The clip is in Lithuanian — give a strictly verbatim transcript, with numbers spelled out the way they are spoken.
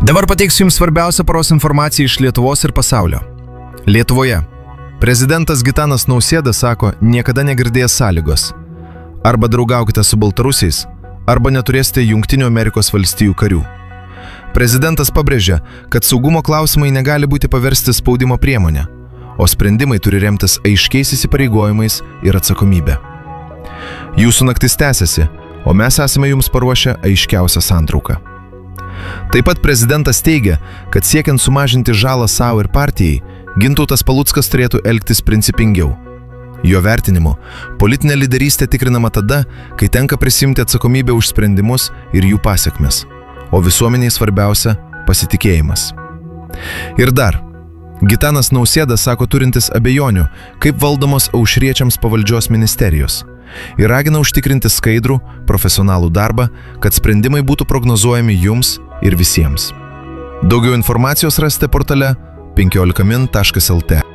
Dabar pateiksiu Jums svarbiausią paros informaciją iš Lietuvos ir pasaulio. Lietuvoje. Prezidentas Gitanas Nausėda sako, niekada negirdėjęs sąlygos. Arba draugaukite su baltarusiais, arba neturėsite Jungtinių Amerikos valstijų karių. Prezidentas pabrėžia, kad saugumo klausimai negali būti paversti spaudimo priemonę, o sprendimai turi remtis aiškiais įsipareigojimais ir atsakomybė. Jūsų naktis tęsiasi, o mes esame Jums paruošę aiškiausią santrauką. Taip pat prezidentas teigia, kad siekiant sumažinti žalą savo ir partijai, Gintautas Paluckas turėtų elgtis principingiau. Jo vertinimu, politinė lyderystė tikrinama tada, kai tenka prisimti atsakomybę už sprendimus ir jų pasiekmes, o visuomeniai svarbiausia – pasitikėjimas. Ir dar, Gitanas Nausėda sako turintis abejonių, kaip valdomos aušriečiams pavaldžios ministerijos, ir ragina užtikrinti skaidrų, profesionalų darbą, kad sprendimai būtų prognozuojami jums ir visiems. Daugiau informacijos rasite portale penkiolika min taškas lt.